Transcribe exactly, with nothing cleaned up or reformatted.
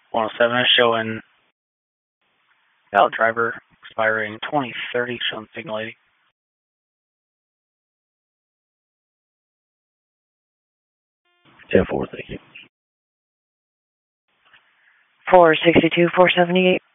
one oh seven is showing valid driver expiring twenty thirty, showing signal eighty. ten four, thank you. four sixty-two, four seventy-eight.